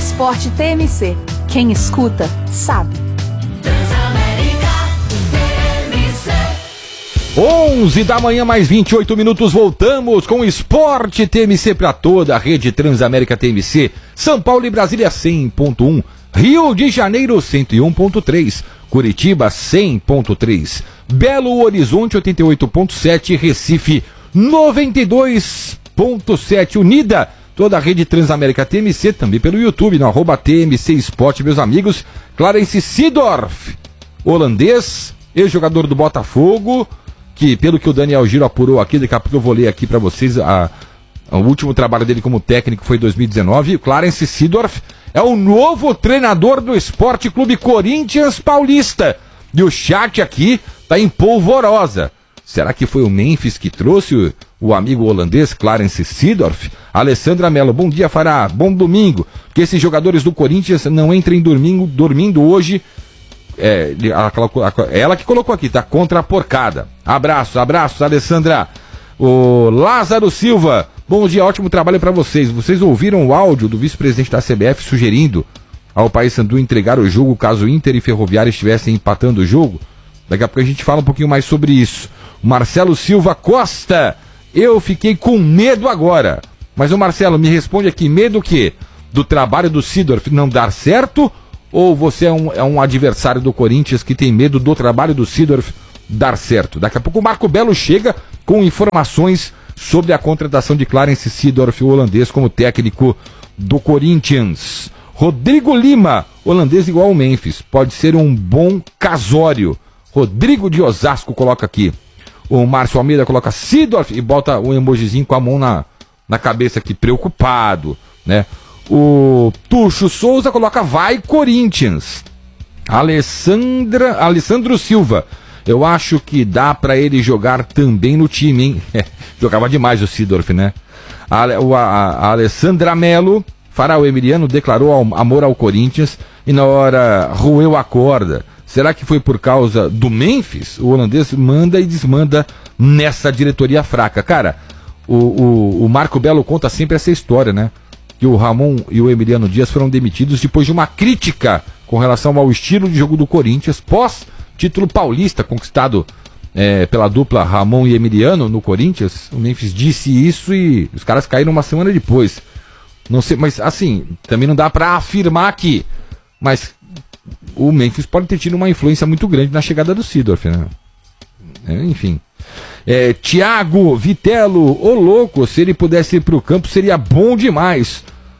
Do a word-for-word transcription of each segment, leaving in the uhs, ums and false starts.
Esporte T M C. Quem escuta, sabe. onze da manhã, mais vinte e oito minutos, voltamos com o Esporte T M C para toda a rede Transamérica T M C. São Paulo e Brasília cem ponto um, Rio de Janeiro cento e um ponto três, Curitiba cem ponto três, Belo Horizonte oitenta e oito ponto sete, Recife noventa e dois ponto sete, Unida, toda a rede Transamérica T M C, também pelo YouTube, no arroba T M C Esporte, meus amigos. Clarence Seedorf, holandês, ex-jogador do Botafogo, que pelo que o Daniel Giro apurou aqui, daqui a pouco eu vou ler aqui para vocês, a, a, o último trabalho dele como técnico foi em dois mil e dezenove, o Clarence Seedorf é o novo treinador do Esporte Clube Corinthians Paulista, e o chat aqui tá em polvorosa. Será que foi o Memphis que trouxe o, o amigo holandês Clarence Seedorf? Alessandra Mello, bom dia, Fará, bom domingo, que esses jogadores do Corinthians não entrem dormindo, dormindo hoje. É, ela, colocou, ela que colocou aqui, tá? Contra a porcada. Abraço, abraço, Alessandra. O Lázaro Silva, bom dia, ótimo trabalho para vocês. Vocês ouviram o áudio do vice-presidente da C B F sugerindo ao Paysandu entregar o jogo caso Inter e Ferroviária estivessem empatando o jogo? Daqui a pouco a gente fala um pouquinho mais sobre isso. O Marcelo Silva Costa, eu fiquei com medo agora. Mas o Marcelo, me responde aqui, medo o quê? Do trabalho do Seedorf não dar certo? Ou você é um, é um adversário do Corinthians que tem medo do trabalho do Seedorf dar certo? Daqui a pouco o Marco Belo chega com informações sobre a contratação de Clarence Seedorf, o holandês, como técnico do Corinthians. Rodrigo Lima, holandês igual ao Memphis, pode ser um bom casório. Rodrigo de Osasco coloca aqui. O Márcio Almeida coloca Seedorf e bota um emojizinho com a mão na, na cabeça aqui, preocupado, né? O Tuxo Souza coloca vai Corinthians. Alessandra, Alessandro Silva, eu acho que dá pra ele jogar também no time, hein? Jogava demais o Seedorf, né? A, a, a Alessandra Mello, Fará, Emiliano declarou ao, amor ao Corinthians e na hora roeu a corda. Será que foi por causa do Memphis? O holandês manda e desmanda nessa diretoria fraca. Cara, o, o, o Marco Belo conta sempre essa história, né? Que o Ramon e o Emiliano Dias foram demitidos depois de uma crítica com relação ao estilo de jogo do Corinthians, pós título paulista conquistado é, pela dupla Ramon e Emiliano no Corinthians. O Memphis disse isso e os caras caíram uma semana depois. Não sei, mas assim, também não dá pra afirmar aqui, mas o Memphis pode ter tido uma influência muito grande na chegada do Seedorf, né? É, enfim. É, Tiago Vitello, ô louco, se ele pudesse ir pro campo seria bom demais.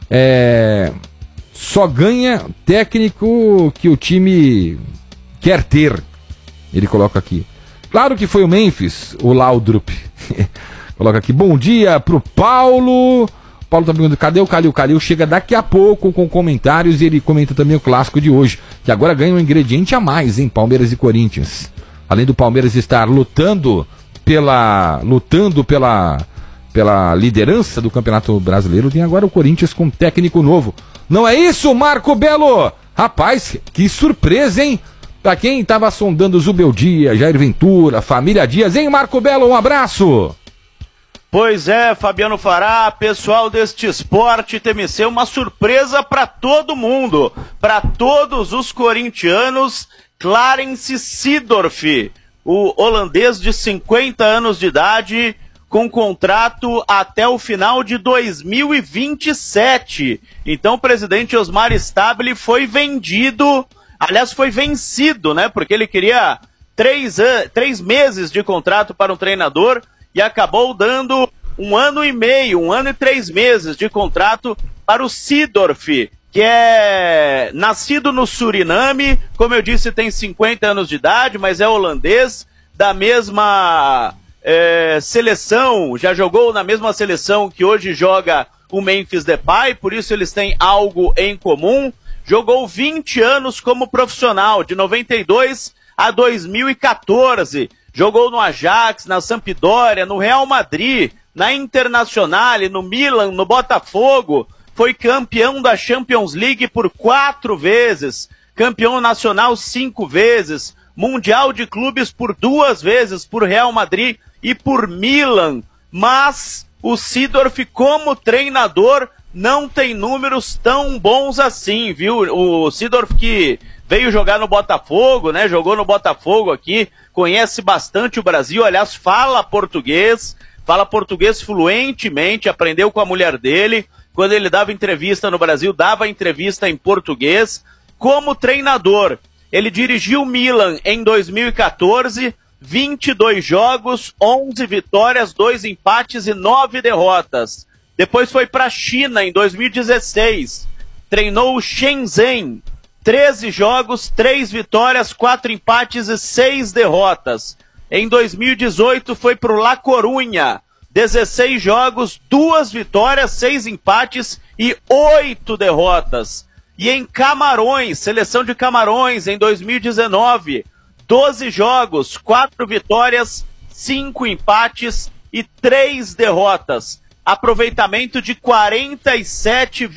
É, só ganha técnico que o time quer ter. Ele coloca aqui. Claro que foi o Memphis, o Laudrup. Coloca aqui, bom dia pro Paulo. Paulo tá perguntando, cadê o Calil? O Calil chega daqui a pouco com comentários e ele comenta também o clássico de hoje, que agora ganha um ingrediente a mais, hein? Palmeiras e Corinthians. Além do Palmeiras estar lutando pela lutando pela pela liderança do Campeonato Brasileiro, tem agora o Corinthians com um técnico novo. Não é isso, Marco Belo? Rapaz, que surpresa, hein? Pra quem tava sondando Zubeldia, Jair Ventura, Família Dias, hein, Marco Belo? Um abraço! Pois é, Fabiano Fará, pessoal deste Esporte T M C, uma surpresa para todo mundo, para todos os corintianos. Clarence Seedorf, o holandês de cinquenta anos de idade, com contrato até o final de dois mil e vinte e sete. Então o presidente Osmar Stabile foi vendido, aliás foi vencido, né? Porque ele queria três, três meses de contrato para um treinador e acabou dando um ano e meio, um ano e três meses de contrato para o Seedorf, que é nascido no Suriname, como eu disse, tem cinquenta anos de idade, mas é holandês, da mesma é, seleção, já jogou na mesma seleção que hoje joga o Memphis Depay, por isso eles têm algo em comum. Jogou vinte anos como profissional, de noventa e dois a dois mil e quatorze, jogou no Ajax, na Sampdoria, no Real Madrid, na Internacional, no Milan, no Botafogo. Foi campeão da Champions League por quatro vezes, campeão nacional cinco vezes, mundial de clubes por duas vezes, por Real Madrid e por Milan. Mas o Seedorf, como treinador, não tem números tão bons assim, viu? O Seedorf, que veio jogar no Botafogo, né? Jogou no Botafogo aqui, conhece bastante o Brasil, aliás, fala português, fala português fluentemente, aprendeu com a mulher dele. Quando ele dava entrevista no Brasil, dava entrevista em português. Como treinador, ele dirigiu o Milan em dois mil e quatorze, vinte e dois jogos, onze vitórias, dois empates e nove derrotas. Depois foi para a China em dois mil e dezesseis, treinou o Shenzhen, treze jogos, três vitórias, quatro empates e seis derrotas. Em dois mil e dezoito foi para o La Coruña, dezesseis jogos, duas vitórias, seis empates e oito derrotas. E em Camarões, seleção de Camarões, em dois mil e dezenove, doze jogos, quatro vitórias, cinco empates e três derrotas. Aproveitamento de quarenta e sete,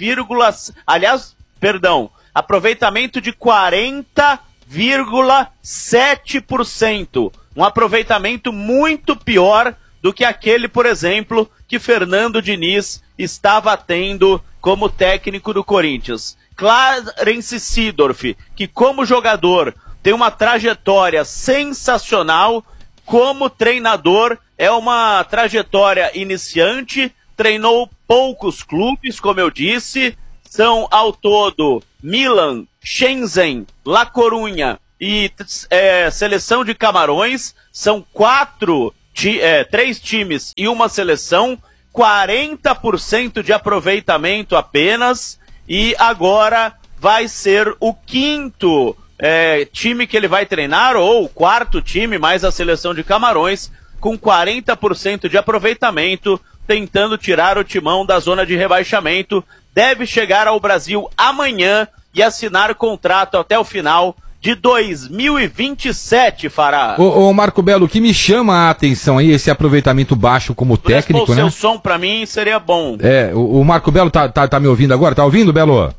aliás, perdão, aproveitamento de quarenta vírgula sete por cento. Um aproveitamento muito pior do que aquele, por exemplo, que Fernando Diniz estava tendo como técnico do Corinthians. Clarence Seedorf, que como jogador tem uma trajetória sensacional, como treinador é uma trajetória iniciante, treinou poucos clubes, como eu disse, são ao todo Milan, Shenzhen, La Coruña e é, seleção de Camarões, são quatro, ti, é, três times e uma seleção, quarenta por cento de aproveitamento apenas, e agora vai ser o quinto é, time que ele vai treinar, ou o quarto time, mais a seleção de Camarões, com quarenta por cento de aproveitamento, tentando tirar o Timão da zona de rebaixamento. Deve chegar ao Brasil amanhã e assinar contrato até o final de dois mil e vinte e sete, Fará. Ô, ô Marco Belo, o que me chama a atenção aí, esse aproveitamento baixo como Se técnico, né? O seu som pra mim seria bom. É, o, o Marco Belo tá, tá, tá me ouvindo agora? Tá ouvindo, Belo?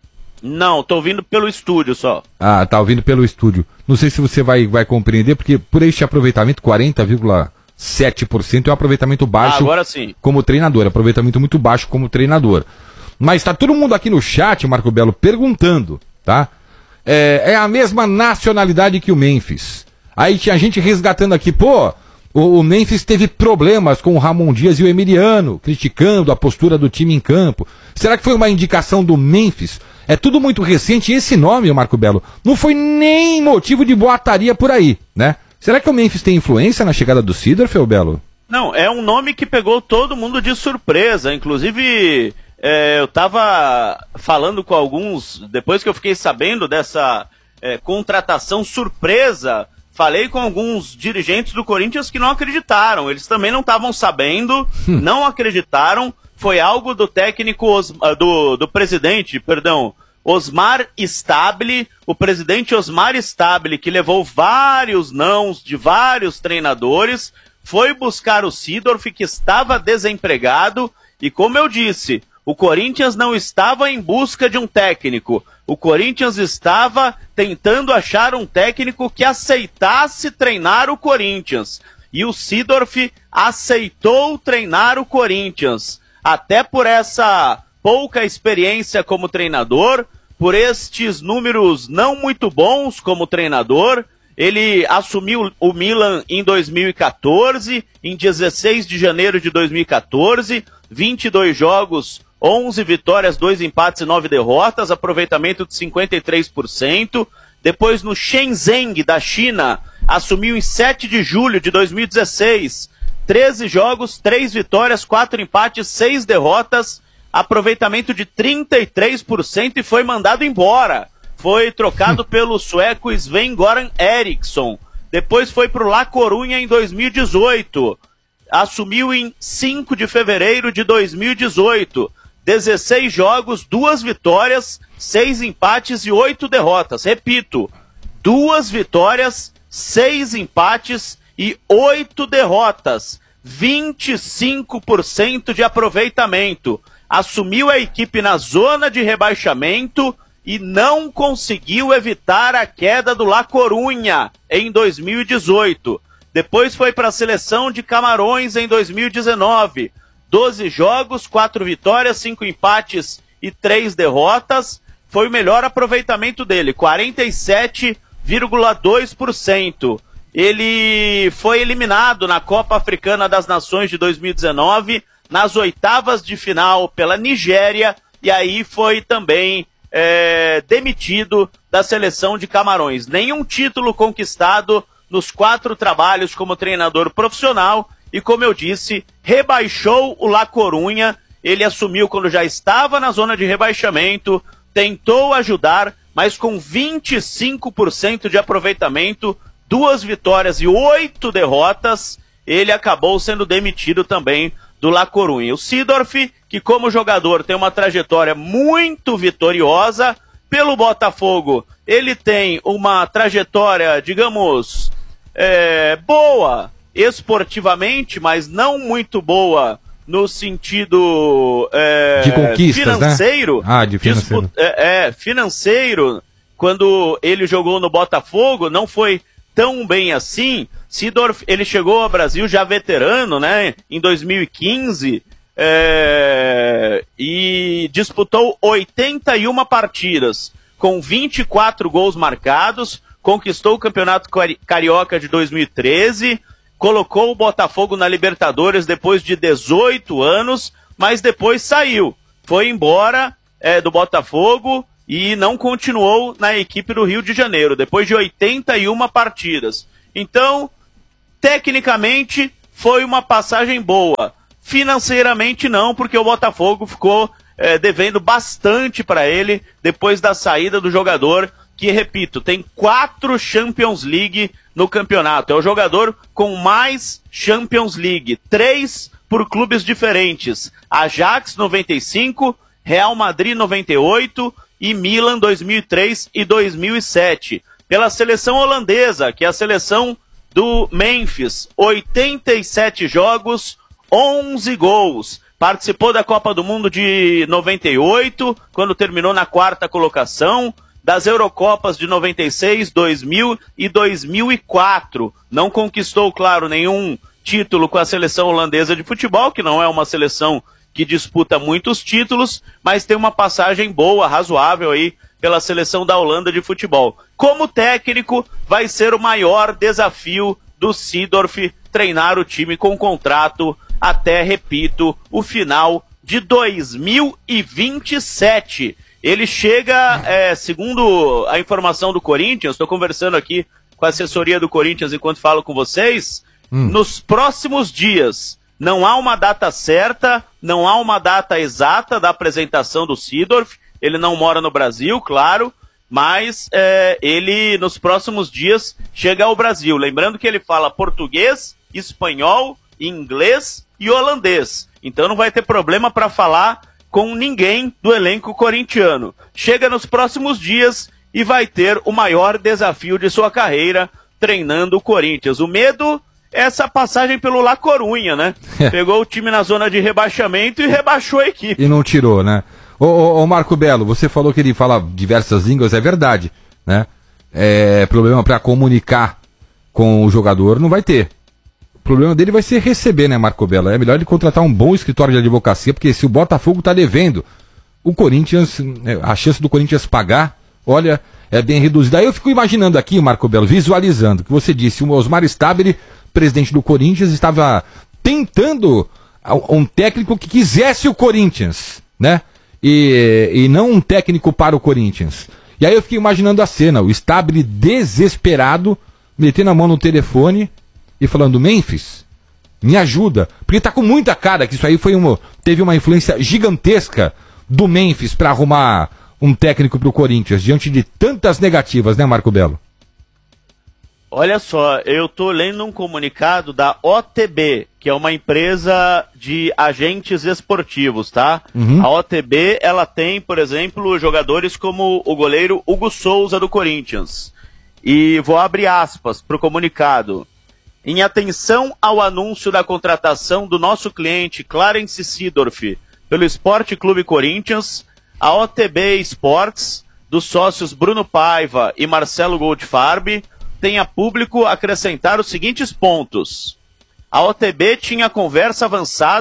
Não, tô ouvindo pelo estúdio só. Ah, tá ouvindo pelo estúdio. Não sei se você vai, vai compreender, porque por este aproveitamento, quarenta vírgula sete por cento é um aproveitamento baixo. Ah, agora sim. Como treinador, aproveitamento muito baixo como treinador. Mas tá todo mundo aqui no chat, Marco Belo, perguntando, tá? É, é a mesma nacionalidade que o Memphis. Aí tinha gente resgatando aqui, pô, o, o Memphis teve problemas com o Ramon Dias e o Emiliano, criticando a postura do time em campo. Será que foi uma indicação do Memphis? É tudo muito recente e esse nome, Marco Belo, não foi nem motivo de boataria por aí, né? Será que o Memphis tem influência na chegada do Seedorf, ou Belo? Não, é um nome que pegou todo mundo de surpresa, inclusive... É, eu estava falando com alguns, depois que eu fiquei sabendo dessa é, contratação surpresa, falei com alguns dirigentes do Corinthians que não acreditaram, eles também não estavam sabendo, hum. não acreditaram, foi algo do técnico, Os, do, do presidente, perdão, Osmar Stabile, o presidente Osmar Stabile, que levou vários nãos de vários treinadores, foi buscar o Seedorf, que estava desempregado, e como eu disse... O Corinthians não estava em busca de um técnico. O Corinthians estava tentando achar um técnico que aceitasse treinar o Corinthians. E o Seedorf aceitou treinar o Corinthians. Até por essa pouca experiência como treinador, por estes números não muito bons como treinador, ele assumiu o Milan em dois mil e quatorze, em dezesseis de janeiro de dois mil e quatorze, vinte e dois jogos, onze vitórias, dois empates e nove derrotas, aproveitamento de cinquenta e três por cento. Depois no Shenzhen da China, assumiu em sete de julho de dois mil e dezesseis, treze jogos, três vitórias, quatro empates, seis derrotas, aproveitamento de trinta e três por cento e foi mandado embora. Foi trocado pelo sueco Sven-Goran Eriksson. Depois foi para o La Coruña em dois mil e dezoito. Assumiu em cinco de fevereiro de dois mil e dezoito. dezesseis jogos, duas vitórias, seis empates e oito derrotas. Repito, duas vitórias, seis empates e oito derrotas. vinte e cinco por cento de aproveitamento. Assumiu a equipe na zona de rebaixamento e não conseguiu evitar a queda do La Coruña em dois mil e dezoito. Depois foi para a seleção de Camarões em dois mil e dezenove. doze jogos, quatro vitórias, cinco empates e três derrotas. Foi o melhor aproveitamento dele, quarenta e sete vírgula dois por cento. Ele foi eliminado na Copa Africana das Nações de dois mil e dezenove, nas oitavas de final pela Nigéria, e aí foi também é, demitido da seleção de Camarões. Nenhum título conquistado nos quatro trabalhos como treinador profissional, e como eu disse, rebaixou o La Corunha. Ele assumiu quando já estava na zona de rebaixamento, tentou ajudar, mas com vinte e cinco por cento de aproveitamento, duas vitórias e oito derrotas, ele acabou sendo demitido também do La Corunha. O Seedorf, que como jogador tem uma trajetória muito vitoriosa, pelo Botafogo, ele tem uma trajetória, digamos, é, boa esportivamente, mas não muito boa no sentido é, de conquistas, financeiro. Né? Ah, de financeiro. Dispu- é, é, financeiro, quando ele jogou no Botafogo, não foi tão bem assim. Seedorf, ele chegou ao Brasil já veterano, né, em dois mil e quinze, é, e disputou oitenta e uma partidas, com vinte e quatro gols marcados, conquistou o Campeonato Carioca de dois mil e treze, colocou o Botafogo na Libertadores depois de dezoito anos, mas depois saiu, foi embora é, do Botafogo e não continuou na equipe do Rio de Janeiro, depois de oitenta e uma partidas. Então, tecnicamente, foi uma passagem boa. Financeiramente não, porque o Botafogo ficou é, devendo bastante para ele depois da saída do jogador, que, repito, tem quatro Champions League no campeonato. É o jogador com mais Champions League, três por clubes diferentes. Ajax noventa e cinco, Real Madrid noventa e oito e Milan dois mil e três e dois mil e sete. Pela seleção holandesa, que é a seleção do Memphis, oitenta e sete jogos, onze gols. Participou da Copa do Mundo de noventa e oito, quando terminou na quarta colocação, das Eurocopas de noventa e seis, dois mil e dois mil e quatro. Não conquistou, claro, nenhum título com a seleção holandesa de futebol, que não é uma seleção que disputa muitos títulos, mas tem uma passagem boa, razoável aí pela seleção da Holanda de futebol. Como técnico, vai ser o maior desafio do Seedorf treinar o time com contrato até, repito, o final de dois mil e vinte e sete. Ele chega, é, segundo a informação do Corinthians, estou conversando aqui com a assessoria do Corinthians enquanto falo com vocês, hum. nos próximos dias. Não há uma data certa, não há uma data exata da apresentação do Seedorf. Ele não mora no Brasil, claro, mas é, ele nos próximos dias chega ao Brasil. Lembrando que ele fala português, espanhol, inglês e holandês. Então não vai ter problema para falar com ninguém do elenco corintiano. Chega nos próximos dias e vai ter o maior desafio de sua carreira treinando o Corinthians. O medo é essa passagem pelo La Corunha, né? Pegou o time na zona de rebaixamento e rebaixou a equipe. E não tirou, né? Ô, ô, ô Marco Belo, você falou que ele fala diversas línguas, é verdade, né? É, problema para comunicar com o jogador não vai ter. O problema dele vai ser receber, né, Marco Belo? É melhor ele contratar um bom escritório de advocacia, porque se o Botafogo tá devendo, o Corinthians, a chance do Corinthians pagar, olha, é bem reduzida. Aí eu fico imaginando aqui, Marco Belo, visualizando, que você disse, o Osmar Stabile, presidente do Corinthians, estava tentando um técnico que quisesse o Corinthians, né? E, e não um técnico para o Corinthians. E aí eu fiquei imaginando a cena, o Stabile desesperado, metendo a mão no telefone e falando, Memphis, me ajuda. Porque tá com muita cara que isso aí foi uma, teve uma influência gigantesca do Memphis para arrumar um técnico para o Corinthians, diante de tantas negativas, né, Marco Belo? Olha só, eu tô lendo um comunicado da O T B, que é uma empresa de agentes esportivos, tá? Uhum. A O T B, ela tem, por exemplo, jogadores como o goleiro Hugo Souza do Corinthians. E vou abrir aspas pro comunicado. Em atenção ao anúncio da contratação do nosso cliente Clarence Seedorf pelo Esporte Clube Corinthians, a O T B Esportes, dos sócios Bruno Paiva e Marcelo Goldfarb, tem a público acrescentar os seguintes pontos. A O T B tinha conversa avançada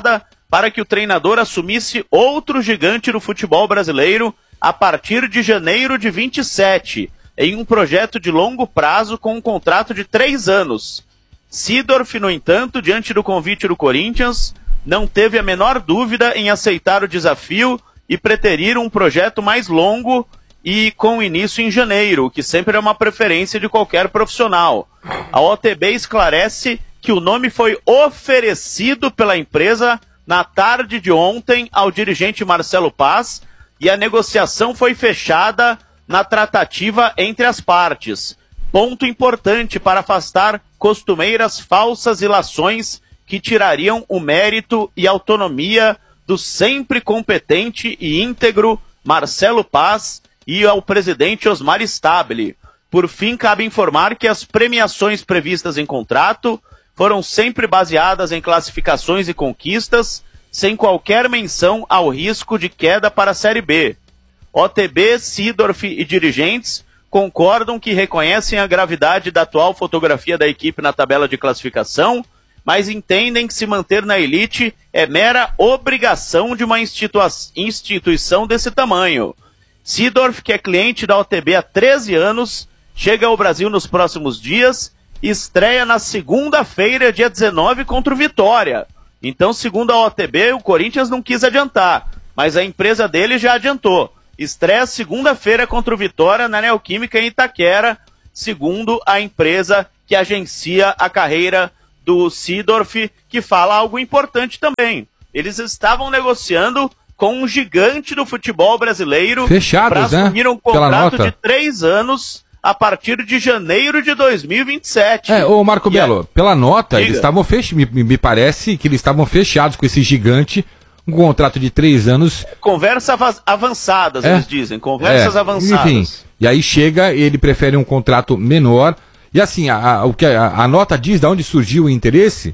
para que o treinador assumisse outro gigante do futebol brasileiro a partir de janeiro de vinte e sete, em um projeto de longo prazo com um contrato de três anos. Seedorf, no entanto, diante do convite do Corinthians, não teve a menor dúvida em aceitar o desafio e preterir um projeto mais longo e com início em janeiro, o que sempre é uma preferência de qualquer profissional. A O T B esclarece que o nome foi oferecido pela empresa na tarde de ontem ao dirigente Marcelo Paz e a negociação foi fechada na tratativa entre as partes. Ponto importante para afastar costumeiras falsas ilações que tirariam o mérito e autonomia do sempre competente e íntegro Marcelo Paz e ao presidente Osmar Stabile. Por fim, cabe informar que as premiações previstas em contrato foram sempre baseadas em classificações e conquistas, sem qualquer menção ao risco de queda para a Série B. O T B, Seedorf e dirigentes concordam que reconhecem a gravidade da atual fotografia da equipe na tabela de classificação, mas entendem que se manter na elite é mera obrigação de uma institu- instituição desse tamanho. Seedorf, que é cliente da O T B há treze anos, chega ao Brasil nos próximos dias e estreia na segunda-feira, dia dezenove, contra o Vitória. Então, segundo a O T B, o Corinthians não quis adiantar, mas a empresa dele já adiantou. Estreia segunda-feira contra o Vitória na Neoquímica em Itaquera, segundo a empresa que agencia a carreira do Seedorf, que fala algo importante também. Eles estavam negociando com um gigante do futebol brasileiro para assumir um contrato de três anos a partir de janeiro de dois mil e vinte e sete. É, ô Marco e Belo, a... pela nota, Diga. eles estavam fech... me, me parece que eles estavam fechados com esse gigante, um contrato de três anos. Conversas avançadas, é? Eles dizem, conversas é. avançadas. Enfim, e aí chega, ele prefere um contrato menor, e assim, a, a, o que a, a nota diz de onde surgiu o interesse?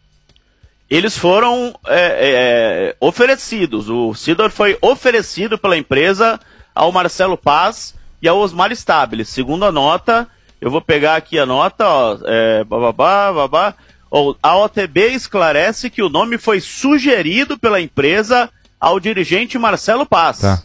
Eles foram é, é, oferecidos, o Seedorf foi oferecido pela empresa ao Marcelo Paz e ao Osmar Stabile. Segundo a nota, eu vou pegar aqui a nota, ó, é, bababá, babá, ó, a O T B esclarece que o nome foi sugerido pela empresa ao dirigente Marcelo Paz. Tá.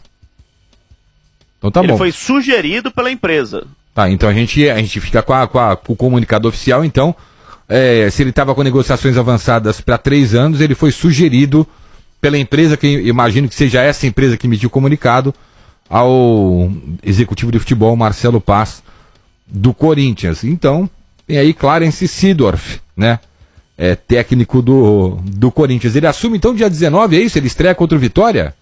Então tá Ele bom. foi sugerido pela empresa. Tá, então a gente, a gente fica com, a, com, a, com o comunicado oficial, então, é, se ele estava com negociações avançadas para três anos, ele foi sugerido pela empresa, que imagino que seja essa empresa que emitiu o comunicado, ao executivo de futebol Marcelo Paz, do Corinthians. Então, tem aí Clarence Seedorf, né? É, técnico do, do Corinthians. Ele assume então dia dezenove, é isso? Ele estreia contra o Vitória?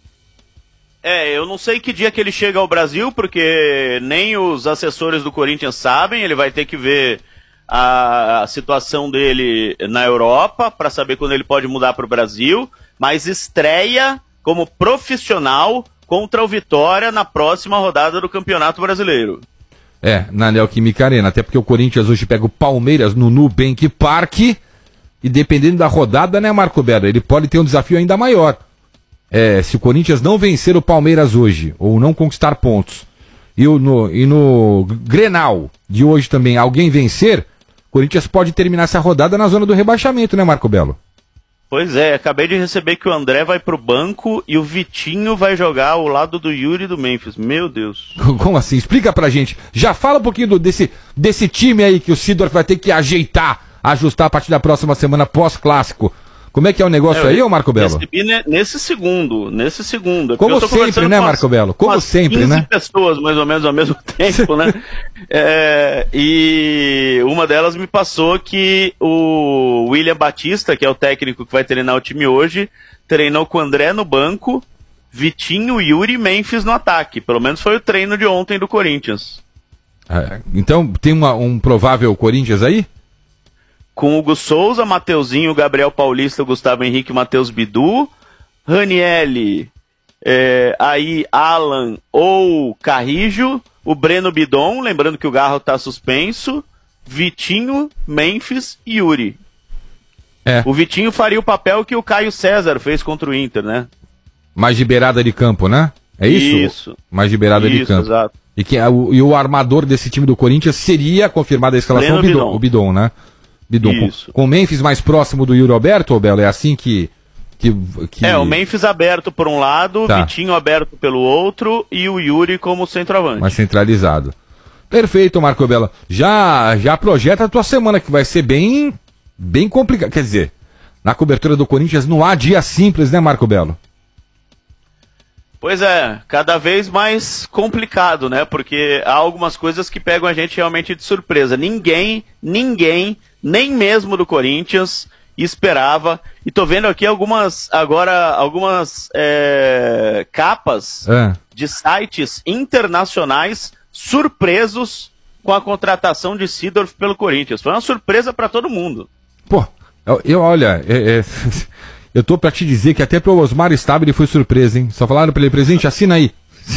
É, eu não sei que dia que ele chega ao Brasil, porque nem os assessores do Corinthians sabem. Ele vai ter que ver a, a situação dele na Europa para saber quando ele pode mudar para o Brasil, mas estreia como profissional contra o Vitória na próxima rodada do Campeonato Brasileiro. É, na Neoquímica Arena, até porque o Corinthians hoje pega o Palmeiras no Nubank Park, e dependendo da rodada, né, Marco Belo, ele pode ter um desafio ainda maior. É, se o Corinthians não vencer o Palmeiras hoje, ou não conquistar pontos, e, o, no, e no Grenal de hoje também alguém vencer, o Corinthians pode terminar essa rodada na zona do rebaixamento, né, Marco Belo? Pois é, acabei de receber que o André vai pro banco e o Vitinho vai jogar ao lado do Yuri e do Memphis. Meu Deus. Como assim? Explica pra gente. Já fala um pouquinho do, desse, desse time aí que o Seedorf vai ter que ajeitar, ajustar a partir da próxima semana pós-clássico. Como é que é o negócio é, aí, ô Marco Belo? Nesse, nesse segundo, nesse segundo. Como sempre, né, Marco Belo? Como sempre, quinze né? pessoas, mais ou menos, ao mesmo tempo, né? É, e uma delas me passou que o William Batista, que é o técnico que vai treinar o time hoje, treinou com o André no banco, Vitinho, Yuri e Memphis no ataque. Pelo menos foi o treino de ontem do Corinthians. É, então, tem uma, um provável Corinthians aí? Com Hugo Souza, Mateuzinho, Gabriel Paulista, Gustavo Henrique, Matheus Bidu, Ranielli, é, aí Alan ou Carrijo, o Breno Bidon, lembrando que o Garro está suspenso, Vitinho, Memphis e Yuri. É. O Vitinho faria o papel que o Caio César fez contra o Inter, né? Mais de beirada de campo, né? É isso? Isso. Mais de beirada isso, de campo. Exato. E, que, o, e o armador desse time do Corinthians seria confirmada a escalação, o Bidon, o Bidon, né? Bidon. Com, com o Memphis mais próximo do Yuri Alberto, ô Belo, é assim que, Que, que... É, o Memphis aberto por um lado, tá. Vitinho aberto pelo outro e o Yuri como centroavante. Mais centralizado. Perfeito, Marco Belo. Já, já projeta a tua semana, que vai ser bem, bem complicado. Quer dizer, na cobertura do Corinthians não há dia simples, né, Marco Belo? Pois é, cada vez mais complicado, né? Porque há algumas coisas que pegam a gente realmente de surpresa. Ninguém, ninguém, nem mesmo do Corinthians esperava. E tô vendo aqui algumas, agora, algumas é, capas é. de sites internacionais surpresos com a contratação de Seedorf pelo Corinthians. Foi uma surpresa para todo mundo. Pô, eu, eu olha, é, é, eu tô pra te dizer que até pro Osmar Stabile foi surpresa, hein? Só falaram pra ele, presidente, assina aí.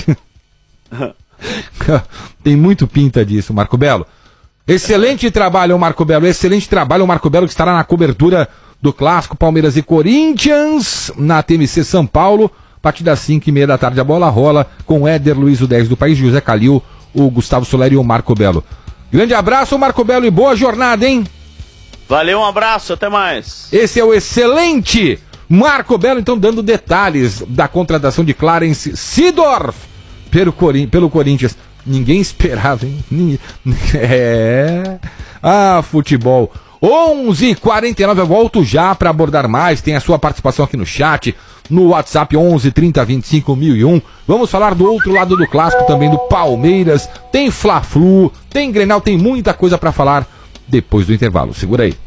Tem muito pinta disso, Marco Belo. Excelente trabalho, Marco Belo. Excelente trabalho, Marco Belo, que estará na cobertura do clássico Palmeiras e Corinthians, na T M C São Paulo, a partir das cinco e meia da tarde. A bola rola com o Éder Luiz, o dez do país, José Calil, o Gustavo Soler e o Marco Belo. Grande abraço, Marco Belo, e boa jornada, hein? Valeu, um abraço, até mais. Esse é o excelente Marco Belo, então, dando detalhes da contratação de Clarence Seedorf pelo, Corin- pelo Corinthians. Ninguém esperava, hein? Ninguém... É... Ah, futebol. onze e quarenta e nove, eu volto já para abordar mais. Tem a sua participação aqui no chat, no WhatsApp onze trinta vinte e cinco mil e um. Vamos falar do outro lado do clássico também, do Palmeiras. Tem Fla-Flu, tem Grenal, tem muita coisa para falar depois do intervalo. Segura aí.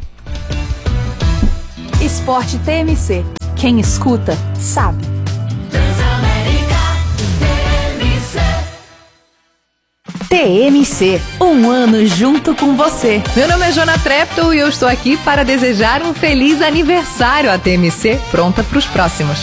Esporte T M C. Quem escuta, sabe. T M C, um ano junto com você. Meu nome é Jona Trepto e eu estou aqui para desejar um feliz aniversário à T M C, pronta para os próximos.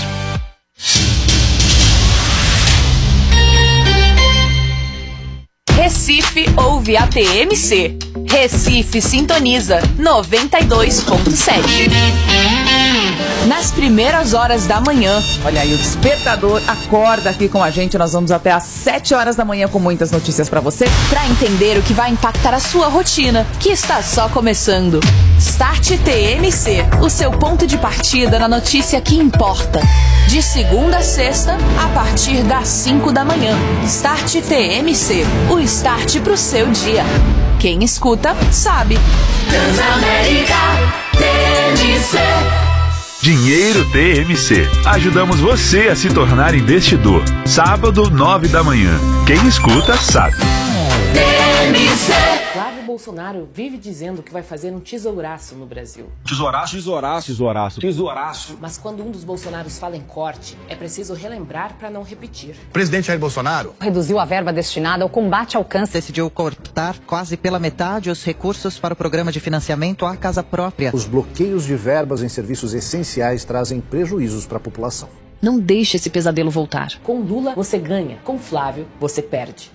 Recife ouve a T M C. Recife sintoniza noventa e dois ponto sete. Nas primeiras horas da manhã. Olha aí, o despertador acorda aqui com a gente. Nós vamos até às sete horas da manhã com muitas notícias pra você. Pra entender o que vai impactar a sua rotina, que está só começando. Start T M C, o seu ponto de partida na notícia que importa. De segunda a sexta, a partir das cinco da manhã. Start T M C, o start pro seu dia. Quem escuta, sabe. Transamérica T M C. Dinheiro T M C. Ajudamos você a se tornar investidor. Sábado, nove da manhã. Quem escuta, sabe. T M C. Flávio Bolsonaro vive dizendo que vai fazer um tesouraço no Brasil. Tesouraço? Tesouraço, tesouraço, tesouraço. Mas quando um dos Bolsonaros fala em corte, é preciso relembrar para não repetir. O presidente Jair Bolsonaro reduziu a verba destinada ao combate ao câncer. Decidiu cortar quase pela metade os recursos para o programa de financiamento à casa própria. Os bloqueios de verbas em serviços essenciais trazem prejuízos para a população. Não deixe esse pesadelo voltar. Com Lula, você ganha. Com Flávio, você perde.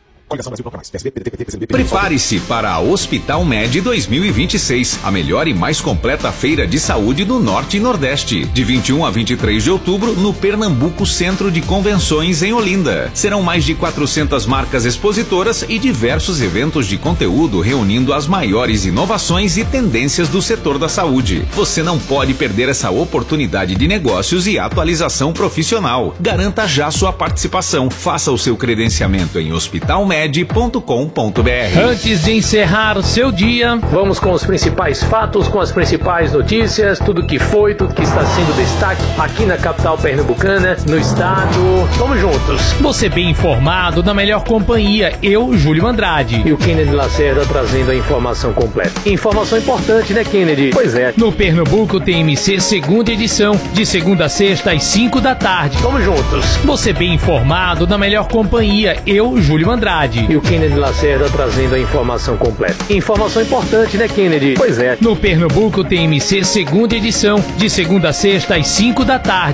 Prepare-se para a Hospital Med dois mil e vinte e seis, a melhor e mais completa feira de saúde do Norte e Nordeste. De vinte e um a vinte e três de outubro, no Pernambuco Centro de Convenções, em Olinda. Serão mais de quatrocentas marcas expositoras e diversos eventos de conteúdo reunindo as maiores inovações e tendências do setor da saúde. Você não pode perder essa oportunidade de negócios e atualização profissional. Garanta já sua participação. Faça o seu credenciamento em hospitalmed ponto com ponto b r. Antes de encerrar o seu dia, vamos com os principais fatos, com as principais notícias, tudo que foi, tudo que está sendo destaque aqui na capital pernambucana, no estado. Vamos juntos. Você bem informado, na melhor companhia, eu, Júlio Andrade. E o Kennedy Lacerda trazendo a informação completa. Informação importante, né, Kennedy? Pois é. No Pernambuco T M C, segunda edição, de segunda a sexta às cinco da tarde. Vamos juntos. Você bem informado, na melhor companhia, eu, Júlio Andrade. E o Kennedy Lacerda trazendo a informação completa. Informação importante, né, Kennedy? Pois é. No Pernambuco T M C, segunda edição, de segunda a sexta às cinco da tarde.